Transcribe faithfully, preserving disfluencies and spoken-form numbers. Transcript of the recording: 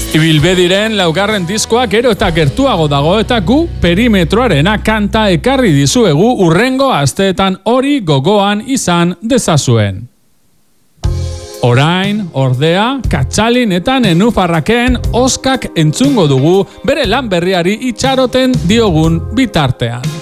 Ibilbediren laugarren diskoa gero eta gertuago dago eta gu perimetroarena kanta ekarri dizuegu urrengo asteetan hori gogoan izan dezazuen. Orain, ordea, Katxalin eta Nenufarraken oskak entzungo dugu bere lan berriari itxaroten diogun bitartean.